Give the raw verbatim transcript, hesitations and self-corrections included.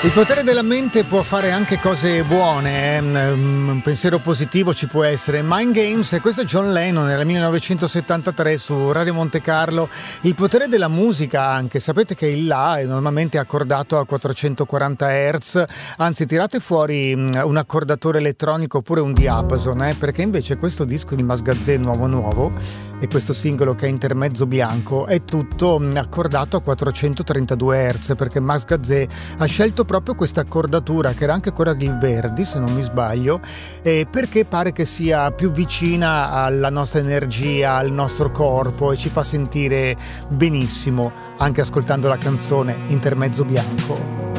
Il potere della mente può fare anche cose buone, eh? Un pensiero positivo ci può essere. Mind Games, e questo è John Lennon nel millenovecentosettantatré su Radio Monte Carlo. Il potere della musica anche, sapete che il La è normalmente accordato a quattrocentoquaranta hertz, anzi tirate fuori un accordatore elettronico oppure un diapason, eh? Perché invece questo disco di Masgazzè nuovo nuovo e questo singolo che è intermezzo bianco è tutto accordato a quattrocentotrentadue hertz, perché Masgazzè ha scelto proprio questa accordatura che era anche quella di Verdi, se non mi sbaglio, eh, perché pare che sia più vicina alla nostra energia, al nostro corpo, e ci fa sentire benissimo anche ascoltando la canzone intermezzo bianco.